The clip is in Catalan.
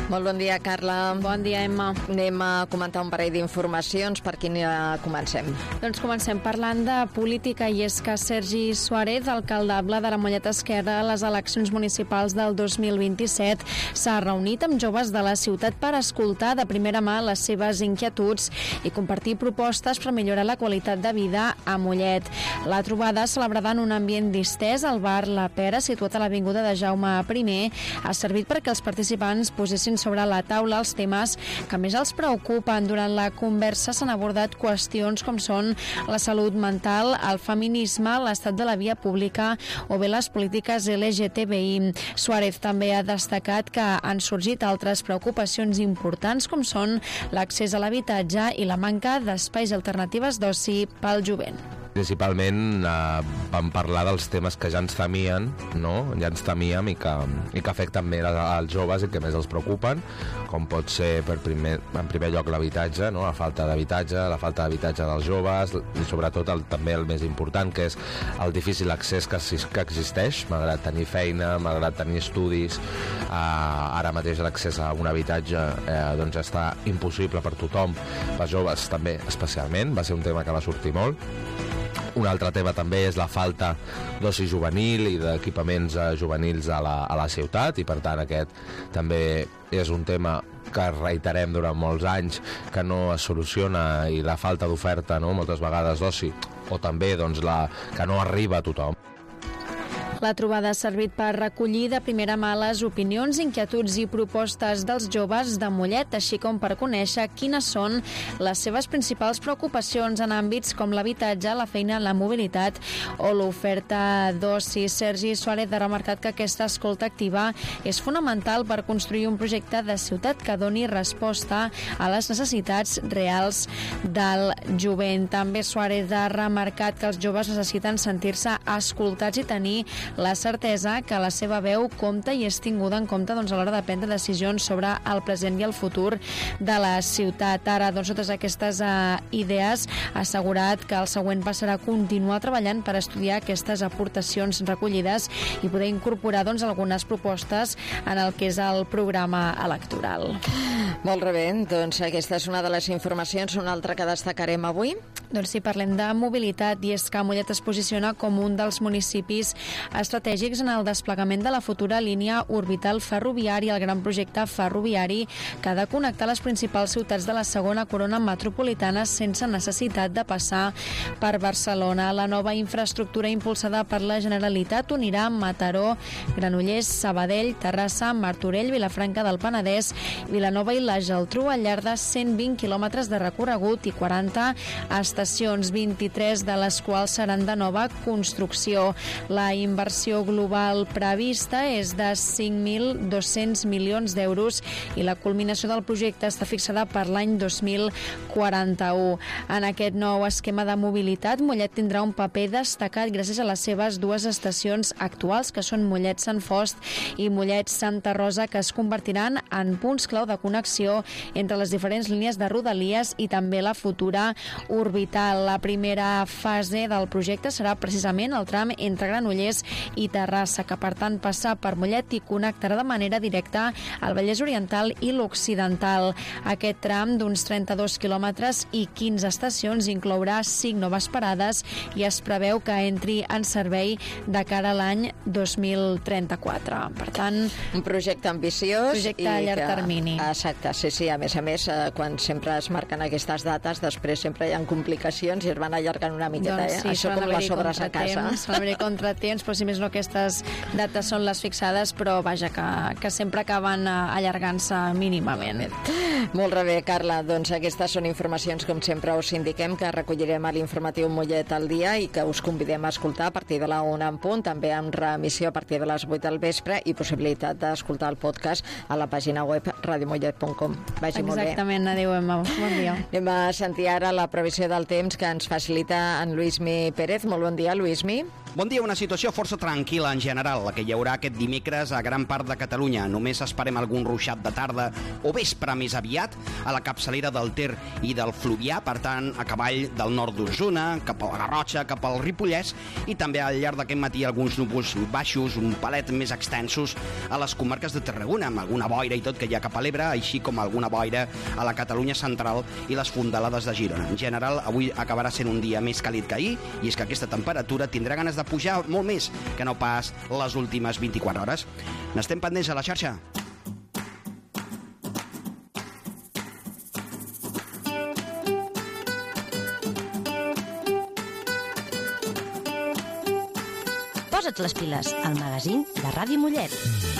Molt bon dia, Carla. Bon dia, Emma. Anem a comentar un parell d'informacions. Per quina comencem? Doncs comencem parlant de política, i és que Sergi Suárez, alcaldable de la Mollet Esquerra a les eleccions municipals del 2027, s'ha reunit amb joves de la ciutat per escoltar de primera mà les seves inquietuds i compartir propostes per millorar la qualitat de vida a Mollet. La trobada, celebrada en un ambient distès al bar La Pera, situat a l'avinguda de Jaume I, ha servit perquè els participants posessin sobre la taula els temes que més els preocupen. Durant la conversa s'han abordat qüestions com són la salut mental, el feminisme, l'estat de la via pública o bé les polítiques LGTBI. Suárez també ha destacat que han sorgit altres preocupacions importants com són l'accés a l'habitatge i la manca d'espais i alternatives d'oci pel jovent. Principalment vam parlar dels temes que ja ens temien, no? Ja ens temíem i que afecten més als joves i que més els preocupen, com pot ser en primer lloc l'habitatge, no? La falta d'habitatge dels joves i sobretot també el més important, que és el difícil accés que existeix, malgrat tenir feina, malgrat tenir estudis. Ara mateix l'accés a un habitatge doncs està impossible per tothom, pels joves també especialment, va ser un tema que va sortir molt. Un altre tema també és la falta d'oci juvenil i d'equipaments juvenils a la ciutat, i per tant aquest també és un tema que reiterem durant molts anys, que no es soluciona, i la falta d'oferta, no? Moltes vegades d'oci, o també doncs, que no arriba a tothom. La trobada ha servit per recollir de primera mà les opinions, inquietuds i propostes dels joves de Mollet, així com per conèixer quines són les seves principals preocupacions en àmbits com l'habitatge, la feina, la mobilitat o l'oferta d'oci. Sergi Suárez ha remarcat que aquesta escolta activa és fonamental per construir un projecte de ciutat que doni resposta a les necessitats reals del jovent. També Suárez ha remarcat que els joves necessiten sentir-se escoltats i tenir la certesa que la seva veu compta i és tinguda en compte a l'hora de prendre decisions sobre el present i el futur de la ciutat. Ara, totes aquestes idees, ha assegurat que el següent passarà a continuar treballant per estudiar aquestes aportacions recollides i poder incorporar algunes propostes en el que és el programa electoral. Molt bé, doncs aquesta és una de les informacions. Una altra que destacarem avui? Doncs sí, parlem de mobilitat, i és que Mollet es posiciona com un dels municipis estratègics en el desplegament de la futura línia orbital ferroviària, el gran projecte ferroviari que ha de connectar les principals ciutats de la segona corona metropolitana sense necessitat de passar per Barcelona. La nova infraestructura impulsada per la Generalitat unirà Mataró, Granollers, Sabadell, Terrassa, Martorell, Vilafranca del Penedès, Vilanova i la Geltrú al llarg de 120 quilòmetres de recorregut i 40 estacions, 23 de les quals seran de nova construcció. La inversió global prevista és de 5.200 milions d'euros i la culminació del projecte està fixada per l'any 2041. En aquest nou esquema de mobilitat, Mollet tindrà un paper destacat gràcies a les seves dues estacions actuals, que són Mollet-Sant Fost i Mollet-Santa Rosa, que es convertiran en punts clau de connexió entre les diferents línies de Rodalies i també la futura orbital. La primera fase del projecte serà precisament el tram entre Granollers i Terrassa, que per tant passa per Mollet i connectarà de manera directa al Vallès Oriental i l'Occidental. Aquest tram d'uns 32 quilòmetres i 15 estacions inclourà 5 noves parades i es preveu que entri en servei de cara a l'any 2034. Per tant, un projecte ambiciós, projecte a llarg termini. Exacte, sí, a més, quan sempre es marquen aquestes dates, després sempre hi ha complicacions i es van allargant una miqueta, doncs sí, això com les obres a casa. Van haver contratemps, però si més no aquestes dates són les fixades, però vaja, que sempre acaben allargant-se mínimament. Molt bé, Carla, doncs aquestes són informacions, com sempre us indiquem, que recollirem a l'informatiu Mollet al dia i que us convidem a escoltar a partir de la 1 en punt, també amb reemissió a partir de les 8 del vespre i possibilitat d'escoltar el podcast a la pàgina web radiomollet.com. Vagi molt bé. Exactament, adéu, Emma. Bon dia. Anem a sentir ara la previsió del temps que ens facilita en Lluís Mi Pérez. Molt bon dia, Lluís Mi. Bon dia, una situació força tranquil·la en general, la que hi haurà aquest dimecres a gran part de Catalunya. Només esperem algun ruixat de tarda o vespre més aviat a la capçalera del Ter i del Fluvià, per tant, a cavall del nord d'Osona, cap a la Garrotxa, cap al Ripollès, i també al llarg d'aquest matí alguns núvols baixos, un palet més extensos a les comarques de Tarragona, amb alguna boira i tot que hi ha cap a l'Ebre, així com alguna boira a la Catalunya central i les fondalades de Girona. En general, avui acabarà sent un dia més càlid que ahir, i és que aquesta temperatura tindrà ganes de pujar molt més que no pas les últimes 24 hores. N'estem pendents a la xarxa. Posa't les piles, al magazín de Ràdio Mollet.